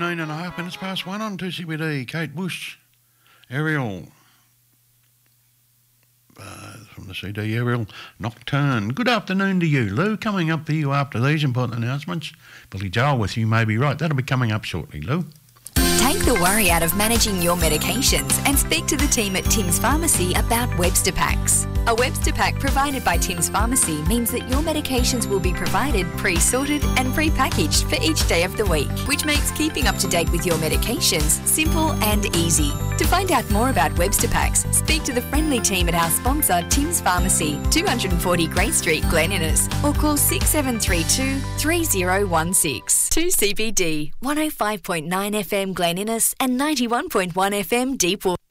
19.5 minutes past 1 on 2CBD. Kate Bush, Ariel, from the CD, Ariel Nocturne. Good afternoon to you, Lou. Coming up for you after these important announcements. Billy Joel with You May Be Right. That'll be coming up shortly, Lou. Take the worry out of managing your medications and speak to the team at Tim's Pharmacy about Webster Packs. A Webster Pack provided by Tim's Pharmacy means that your medications will be provided pre-sorted and pre-packaged for each day of the week, which makes keeping up to date with your medications simple and easy. To find out more about Webster Packs, speak to the friendly team at our sponsor Tim's Pharmacy, 240 Grey Street, Glen Innes, or call 6732 3016. 2CBD, 105.9 FM Glen Innes and 91.1 FM Deepwater.